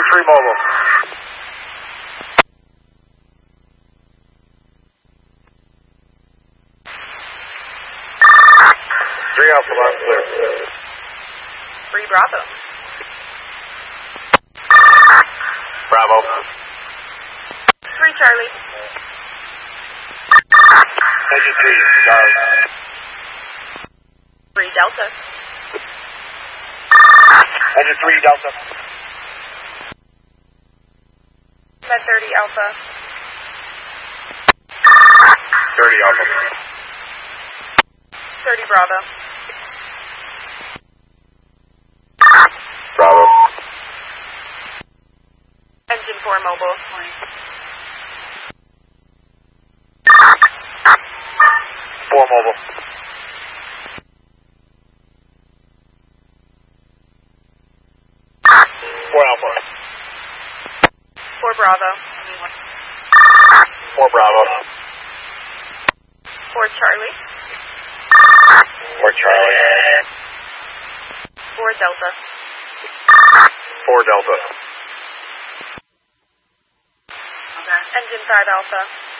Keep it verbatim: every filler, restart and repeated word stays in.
three mobile. three Alpha, loud and clear. three Bravo. Bravo. three Charlie. Engine three, Charlie. three Delta. Engine three, Delta. Med thirty Alpha. thirty Alpha. thirty Bravo. Bravo. Engine four mobile. four mobile. four Alpha. four Bravo. four Bravo. four Charlie. four Charlie. four Delta. four Delta. Engine five Alpha.